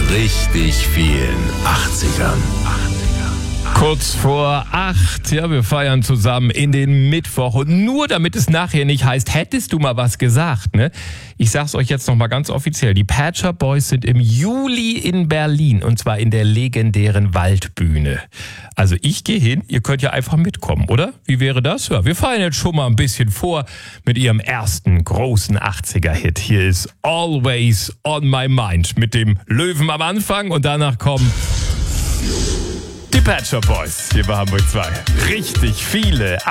richtig vielen 80ern. Kurz vor 8, ja, wir feiern zusammen in den Mittwoch. Und nur damit es nachher nicht heißt, hättest du mal was gesagt, ne? Ich sag's euch jetzt nochmal ganz offiziell. Die Pet Shop Boys sind im Juli in Berlin und zwar in der legendären Waldbühne. Also ich gehe hin, ihr könnt ja einfach mitkommen, oder? Wie wäre das? Ja, wir feiern jetzt schon mal ein bisschen vor mit ihrem ersten großen 80er-Hit. Hier ist Always on My Mind mit dem Löwen am Anfang und danach kommen die Pet Shop Boys hier bei Hamburg 2. Richtig viele